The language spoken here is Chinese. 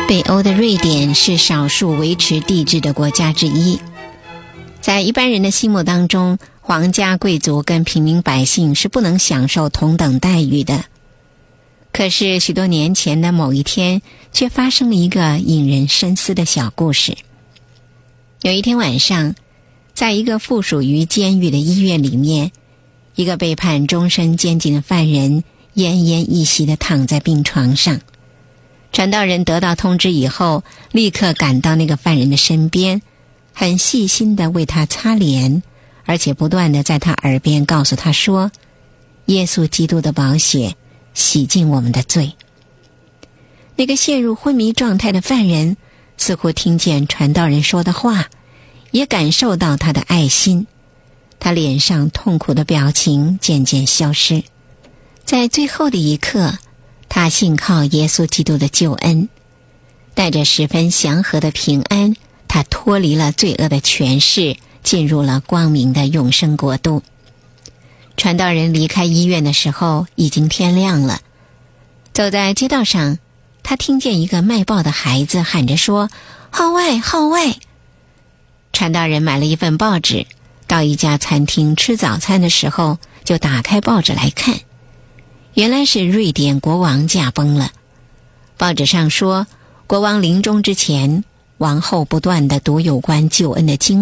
北欧的瑞典是少数维持帝制的国家之一。在一般人的心目当中，皇家贵族跟平民百姓是不能享受同等待遇的。可是许多年前的某一天，却发生了一个引人深思的小故事。有一天晚上，在一个附属于监狱的医院里面，一个被判终身监禁的犯人奄奄一息地躺在病床上。传道人得到通知以后，立刻赶到那个犯人的身边，很细心地为他擦脸，而且不断地在他耳边告诉他说，耶稣基督的宝血洗净我们的罪。那个陷入昏迷状态的犯人似乎听见传道人说的话，也感受到他的爱心，他脸上痛苦的表情渐渐消失。在最后的一刻，他信靠耶稣基督的救恩，带着十分祥和的平安，他脱离了罪恶的权势，进入了光明的永生国度。传道人离开医院的时候，已经天亮了。走在街道上，他听见一个卖报的孩子喊着说，号外号外。传道人买了一份报纸，到一家餐厅吃早餐的时候，就打开报纸来看。原来是瑞典国王驾崩了。报纸上说，国王临终之前，王后不断地读有关救恩的经